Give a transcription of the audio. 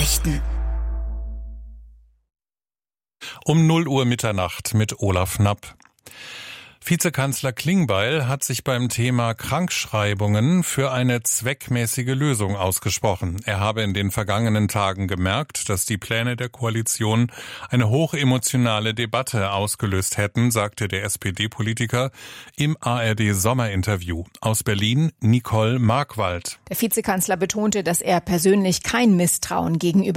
Nachrichten. Um 0 Uhr Mitternacht mit Olaf Knapp. Vizekanzler Klingbeil hat sich beim Thema Krankschreibungen für eine zweckmäßige Lösung ausgesprochen. Er habe in den vergangenen Tagen gemerkt, dass die Pläne der Koalition eine hochemotionale Debatte ausgelöst hätten, sagte der SPD-Politiker im ARD-Sommerinterview. Aus Berlin Nicole Markwald. Der Vizekanzler betonte, dass er persönlich kein Misstrauen gegenüber